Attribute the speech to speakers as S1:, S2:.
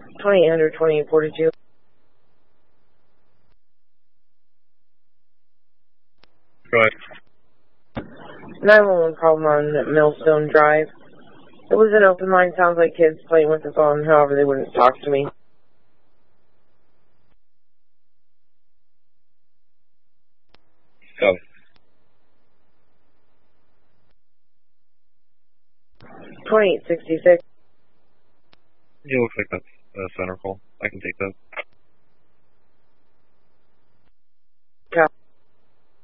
S1: 2800, 2842.
S2: Go ahead.
S1: 911 problem on Millstone Drive. It was an open line. Sounds like kids playing with the phone. However, they wouldn't talk to me.
S2: Go.
S1: 2866.
S2: It looks like that's a center call. I can take that.